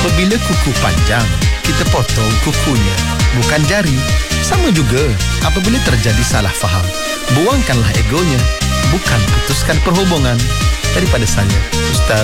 Apabila kuku panjang, kita potong kukunya, bukan jari. Sama juga apabila terjadi salah faham, buangkanlah egonya, bukan putuskan perhubungan. Daripada saya, Ustaz